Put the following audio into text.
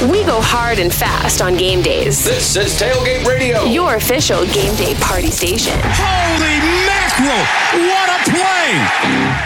We go hard and fast on game days. This is Tailgate Radio, your official game day party station. Holy mackerel! What a play!